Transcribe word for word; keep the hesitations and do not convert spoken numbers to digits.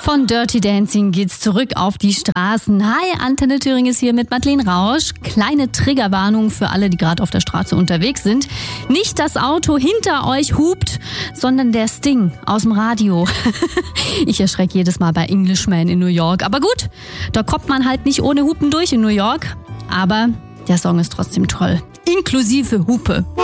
Von Dirty Dancing geht's zurück auf die Straßen. Hi, Antenne Thüringen ist hier mit Madeleine Rausch. Kleine Triggerwarnung für alle, die gerade auf der Straße unterwegs sind. Nicht das Auto hinter euch hupt, sondern der Sting aus dem Radio. Ich erschrecke jedes Mal bei Englishman in New York. Aber gut, da kommt man halt nicht ohne Hupen durch in New York. Aber der Song ist trotzdem toll. Inklusive Hupe.